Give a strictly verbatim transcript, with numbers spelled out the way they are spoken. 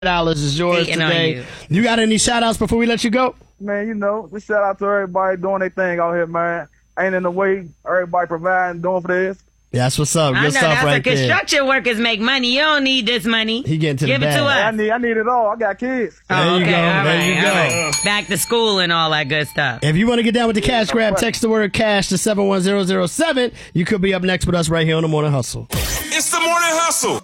dollars is yours Hating on today. you. You got any shout outs before we let you go? Man, you know, just shout out to everybody doing their thing out here, man. Ain't in the way. Everybody providing, doing for this. Yeah, that's what's up. I Good know stuff that's right what there. construction workers make money. You don't need this money. He getting to Give the it to bag. us. I need, I need it all. I got kids. There Oh, you okay, go. all There right, you all go. right. Back to school and all that good stuff. If you want to get down with the cash grab, text the word cash to seven one zero zero seven. You could be up next with us right here on The Morning Hustle. It's The Morning Hustle.